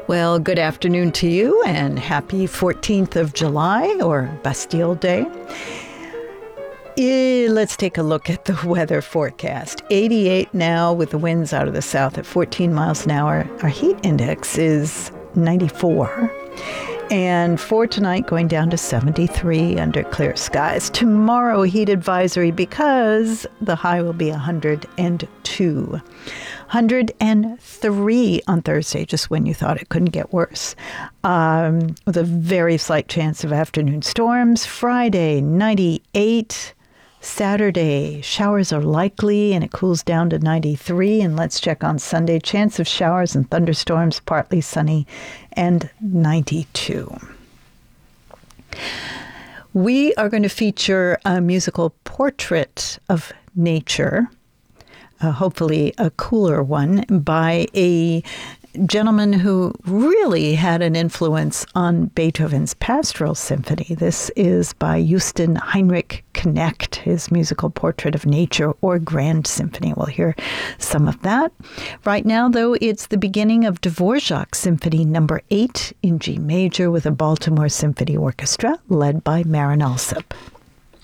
Well, good afternoon to you and happy 14th of July or Bastille Day. Let's take a look at the weather forecast. 88 now with the winds out of the south at 14 miles an hour. Our heat index is 94. And for tonight, going down to 73 under clear skies. Tomorrow, heat advisory because the high will be 102. 103 on Thursday, just when you thought it couldn't get worse, with a very slight chance of afternoon storms. Friday, 98. Saturday, showers are likely, and it cools down to 93. And let's check on Sunday. Chance of showers and thunderstorms, partly sunny, and 92. We are going to feature a musical portrait of nature, hopefully a cooler one, by a gentleman who really had an influence on Beethoven's Pastoral Symphony. This is by Josten Heinrich Knecht, his musical portrait of nature or grand symphony. We'll hear some of that. Right now, though, it's the beginning of Dvorak Symphony No. 8 in G major with a Baltimore Symphony Orchestra led by Marin Alsop.